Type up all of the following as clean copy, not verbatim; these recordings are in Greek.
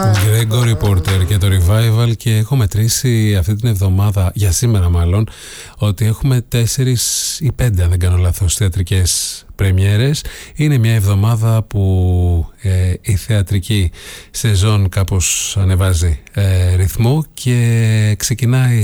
Gregory Porter και το Revival, και έχω μετρήσει αυτή την εβδομάδα, για σήμερα μάλλον, ότι έχουμε 4 ή 5, αν δεν κάνω λάθος, θεατρικές πρεμιέρες. Είναι μια εβδομάδα που η θεατρική σεζόν κάπως ανεβάζει ρυθμό και ξεκινάει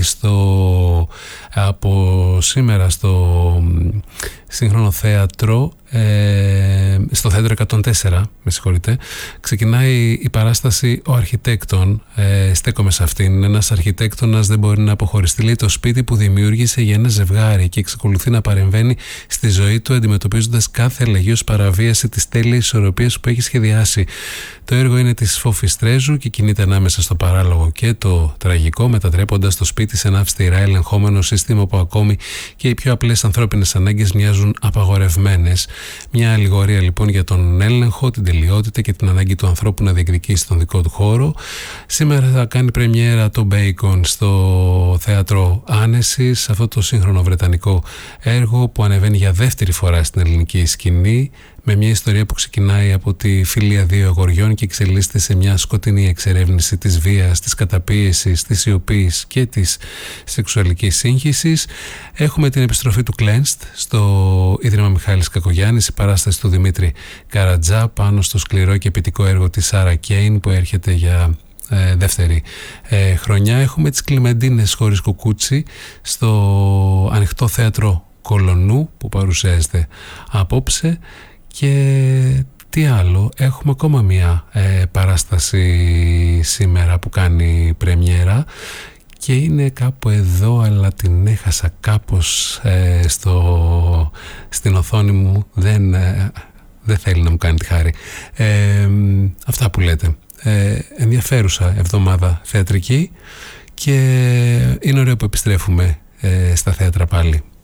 από σήμερα στο Σύγχρονο Θέατρο, στο Θέατρο 104, με συγχωρείτε, ξεκινάει η παράσταση «Ο Αρχιτέκτον». Στέκομαι σε αυτήν. Είναι ένας αρχιτέκτονας, δεν μπορεί να αποχωριστεί, λέει, το σπίτι που δημιούργησε για ένα ζευγάρι και εξακολουθεί να παρεμβαίνει στη ζωή του, αντιμετωπίζοντας κάθε αλλαγή παραβίαση της τέλειας ισορροπίας που έχει σχεδιάσει. Το έργο είναι της Φόφης Τρέζου και κινείται ανάμεσα στο παράλογο και το τραγικό, μετατρέποντας το σπίτι σε ένα αυστηρά ελεγχόμενο σύστημα που ακόμη και οι πιο απλές ανθρώπινες ανάγκες μοιάζουν απαγορευμένες. Μια αλληγορία λοιπόν για τον έλεγχο, την τελειότητα και την ανάγκη του ανθρώπου να διεκδικήσει τον δικό του χώρο. Σήμερα θα κάνει πρεμιέρα το Bacon στο Θέατρο Άνεσης, αυτό το σύγχρονο βρετανικό έργο που ανεβαίνει για δεύτερη φορά στην ελληνική σκηνή, με μια ιστορία που ξεκινάει από τη φιλία δύο αγοριών και εξελίσσεται σε μια σκοτεινή εξερεύνηση της βίας, της καταπίεσης, της σιωπής και της σεξουαλικής σύγχυσης. Έχουμε την επιστροφή του Cleansed στο Ίδρυμα Μιχάλης Κακογιάννης, η παράσταση του Δημήτρη Καρατζά πάνω στο σκληρό και ποιητικό έργο της Σάρα Κέιν που έρχεται για δεύτερη χρονιά. Έχουμε τις Κλιμεντίνες χωρίς κουκούτσι στο Ανοιχτό Θέατρο Κολονού που παρουσιάζεται απόψε. Και τι άλλο, έχουμε ακόμα μια παράσταση σήμερα που κάνει πρεμιέρα και είναι κάπου εδώ, αλλά την έχασα κάπως στην οθόνη μου, δεν θέλει να μου κάνει τη χάρη. Αυτά που λέτε. Ενδιαφέρουσα εβδομάδα θεατρική και είναι ωραίο που επιστρέφουμε στα θέατρα πάλι.